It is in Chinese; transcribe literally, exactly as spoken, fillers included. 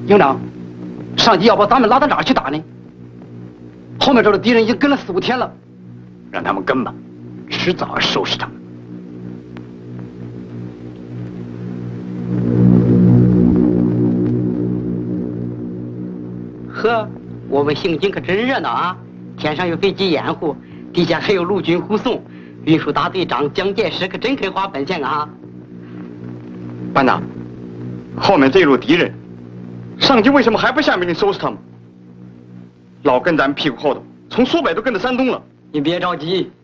营长，上级要把咱们拉到哪儿去打呢？后面这的敌人已经跟了四五天了。 让他们跟吧，迟早要收拾他们。 呵，我们行军可真热闹啊！天上有飞机掩护，地下还有陆军护送，运输大队长蒋介石可真肯花本钱啊！ 班长，后面这一路敌人，上级为什么还不下命令收拾他们？老跟咱们屁股后头，从苏北都跟到山东了。 你别着急，